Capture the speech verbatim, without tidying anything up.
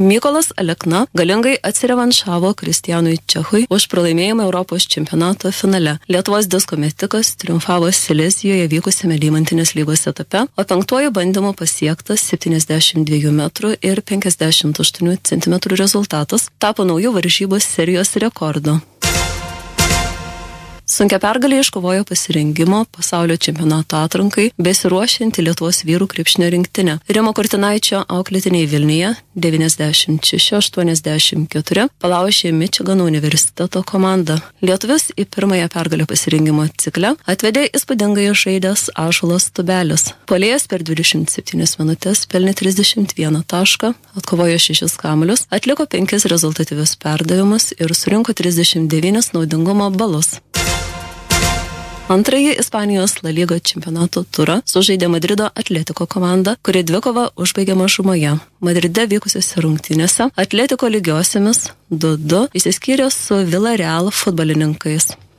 Mykolas Alekna galingai atsirevanšavo Kristijanui Čechui už pralaimėjimą Europos čempionato finale. Lietuvos disko metikas triumfavo Silezijoje vykusiame Deimantinės lygos etape, o penktuoju bandymu pasiektas septyniasdešimt dviejų metrų ir penkiasdešimt aštuonių centimetrų rezultatas tapo naujų varžybų serijos rekordu. Sunkia pergalė iškovojo pasirengimo pasaulio čempionato atrankai besiruošianti Lietuvos vyrų krepšinio rinktinė. Rimo Kurtinaičio auklėtiniai Vilniuje devyniasdešimt šeši aštuoniasdešimt keturi palaužė Mičigano universiteto komandą. Lietuvis į pirmąją pergalę pasirengimo cikle atvedė įspūdingai žaidęs Ąžuolas Tubelis. Puolėjas per dvidešimt septynias minutės pelnė trisdešimt vieną tašką, atkovojo šešis kamuolius, atliko penkis rezultatyvius perdavimus ir surinko trisdešimt devynis naudingumo balus. Antrąjį Ispanijos La Liga čempionato turą sužaidė Madrido Atletiko komanda, kuri dvikovą užbaigė mažumoje. Madride vykusiose rungtynėse Atletiko lygiosiamis du du išsiskyrė su Villarreal futbolininkais.